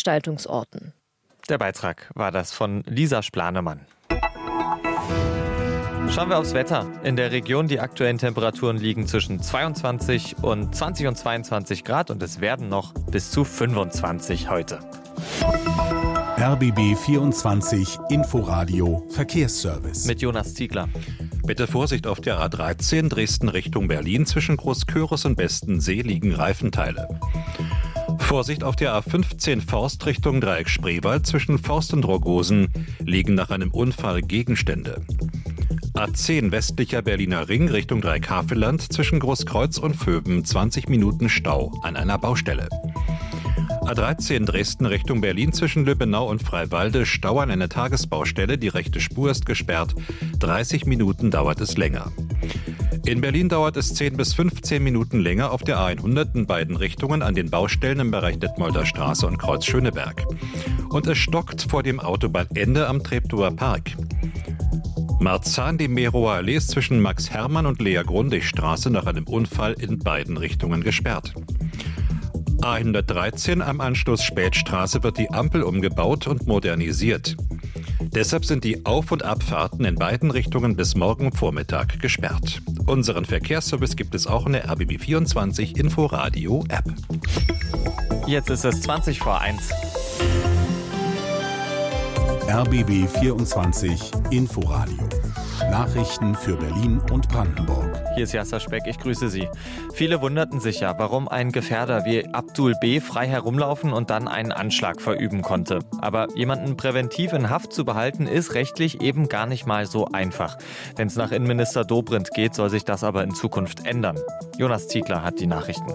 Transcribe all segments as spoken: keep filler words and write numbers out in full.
Veranstaltungsorten. Der Beitrag war das von Lisa Splanemann. Schauen wir aufs Wetter. In der Region die aktuellen Temperaturen liegen zwischen zweiundzwanzig und zwanzig und zweiundzwanzig Grad und es werden noch bis zu fünfundzwanzig heute. R B B vierundzwanzig Inforadio Verkehrsservice. Mit Jonas Ziegler. Bitte Vorsicht auf der A dreizehn Dresden Richtung Berlin. Zwischen Großkörus und Bestensee liegen Reifenteile. Vorsicht auf der A fünfzehn Forst Richtung Dreieck Spreewald. Zwischen Forst und Rogosen liegen nach einem Unfall Gegenstände. A zehn westlicher Berliner Ring Richtung Dreieck Havelland. Zwischen Großkreuz und Vöben zwanzig Minuten Stau an einer Baustelle. A dreizehn Dresden Richtung Berlin zwischen Lübbenau und Freiwalde. Stau an einer Tagesbaustelle. Die rechte Spur ist gesperrt. dreißig Minuten dauert es länger. In Berlin dauert es zehn bis fünfzehn Minuten länger auf der A hundert in beiden Richtungen an den Baustellen im Bereich Detmolder Straße und Kreuz Schöneberg. Und es stockt vor dem Autobahnende am Treptower Park. Marzahn, die Merower Allee ist zwischen Max-Hermann und Lea-Grundig-Straße nach einem Unfall in beiden Richtungen gesperrt. A hundertdreizehn am Anschluss Spätstraße wird die Ampel umgebaut und modernisiert. Deshalb sind die Auf- und Abfahrten in beiden Richtungen bis morgen Vormittag gesperrt. Unseren Verkehrsservice gibt es auch in der R B B vierundzwanzig Inforadio App. Jetzt ist es zwanzig vor eins. R B B vierundzwanzig Inforadio. Nachrichten für Berlin und Brandenburg. Hier ist Jasser Speck, ich grüße Sie. Viele wunderten sich ja, warum ein Gefährder wie Abdul B. frei herumlaufen und dann einen Anschlag verüben konnte. Aber jemanden präventiv in Haft zu behalten, ist rechtlich eben gar nicht mal so einfach. Wenn es nach Innenminister Dobrindt geht, soll sich das aber in Zukunft ändern. Jonas Ziegler hat die Nachrichten.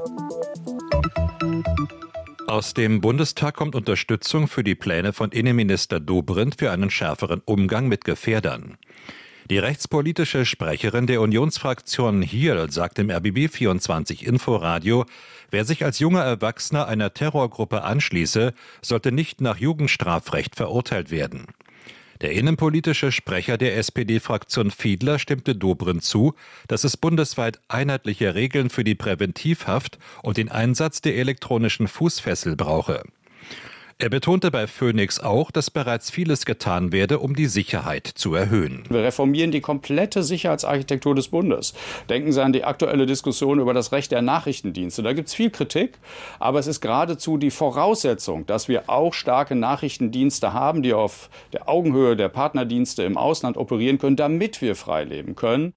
Aus dem Bundestag kommt Unterstützung für die Pläne von Innenminister Dobrindt für einen schärferen Umgang mit Gefährdern. Die rechtspolitische Sprecherin der Unionsfraktion Hiel sagt im R B B vierundzwanzig Inforadio, wer sich als junger Erwachsener einer Terrorgruppe anschließe, sollte nicht nach Jugendstrafrecht verurteilt werden. Der innenpolitische Sprecher der S P D-Fraktion Fiedler stimmte Dobrindt zu, dass es bundesweit einheitliche Regeln für die Präventivhaft und den Einsatz der elektronischen Fußfessel brauche. Er betonte bei Phoenix auch, dass bereits vieles getan werde, um die Sicherheit zu erhöhen. Wir reformieren die komplette Sicherheitsarchitektur des Bundes. Denken Sie an die aktuelle Diskussion über das Recht der Nachrichtendienste. Da gibt es viel Kritik, aber es ist geradezu die Voraussetzung, dass wir auch starke Nachrichtendienste haben, die auf der Augenhöhe der Partnerdienste im Ausland operieren können, damit wir frei leben können.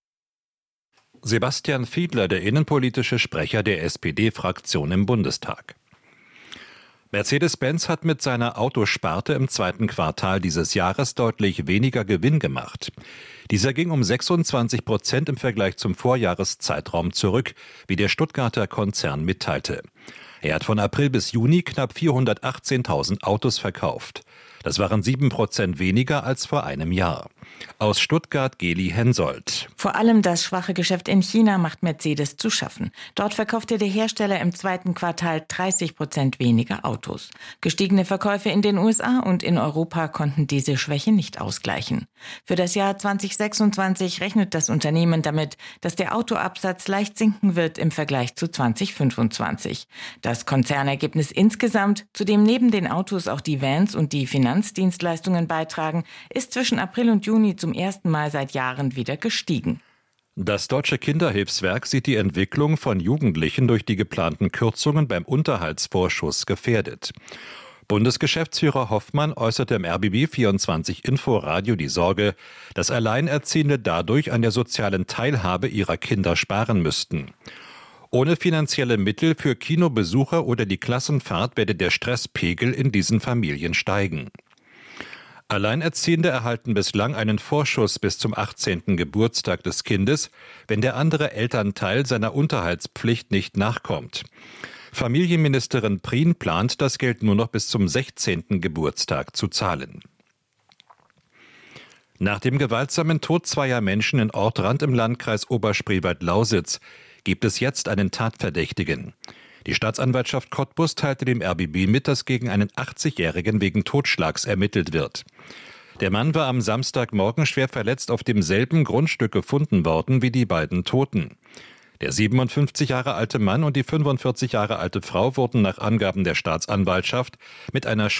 Sebastian Fiedler, der innenpolitische Sprecher der S P D-Fraktion im Bundestag. Mercedes-Benz hat mit seiner Autosparte im zweiten Quartal dieses Jahres deutlich weniger Gewinn gemacht. Dieser ging um sechsundzwanzig Prozent im Vergleich zum Vorjahreszeitraum zurück, wie der Stuttgarter Konzern mitteilte. Er hat von April bis Juni knapp vierhundertachtzehntausend Autos verkauft. Das waren sieben Prozent weniger als vor einem Jahr. Aus Stuttgart Geli Hensoldt. Vor allem das schwache Geschäft in China macht Mercedes zu schaffen. Dort verkaufte der Hersteller im zweiten Quartal dreißig Prozent weniger Autos. Gestiegene Verkäufe in den U S A und in Europa konnten diese Schwäche nicht ausgleichen. Für das Jahr zwanzig sechsundzwanzig rechnet das Unternehmen damit, dass der Autoabsatz leicht sinken wird im Vergleich zu zwanzig fünfundzwanzig. Das Konzernergebnis insgesamt, zu dem neben den Autos auch die Vans und die Finanzdienstleistungen beitragen, ist zwischen April und Juni zum ersten Mal seit Jahren wieder gestiegen. Das Deutsche Kinderhilfswerk sieht die Entwicklung von Jugendlichen durch die geplanten Kürzungen beim Unterhaltsvorschuss gefährdet. Bundesgeschäftsführer Hoffmann äußerte im R B B vierundzwanzig Inforadio die Sorge, dass Alleinerziehende dadurch an der sozialen Teilhabe ihrer Kinder sparen müssten. Ohne finanzielle Mittel für Kinobesucher oder die Klassenfahrt werde der Stresspegel in diesen Familien steigen. Alleinerziehende erhalten bislang einen Vorschuss bis zum achtzehnten Geburtstag des Kindes, wenn der andere Elternteil seiner Unterhaltspflicht nicht nachkommt. Familienministerin Prien plant, das Geld nur noch bis zum sechzehnten Geburtstag zu zahlen. Nach dem gewaltsamen Tod zweier Menschen in Ortrand im Landkreis Oberspreewald-Lausitz gibt es jetzt einen Tatverdächtigen. Die Staatsanwaltschaft Cottbus teilte dem R B B mit, dass gegen einen achtzigjährigen wegen Totschlags ermittelt wird. Der Mann war am Samstagmorgen schwer verletzt auf demselben Grundstück gefunden worden wie die beiden Toten. Der siebenundfünfzig Jahre alte Mann und die fünfundvierzig Jahre alte Frau wurden nach Angaben der Staatsanwaltschaft mit einer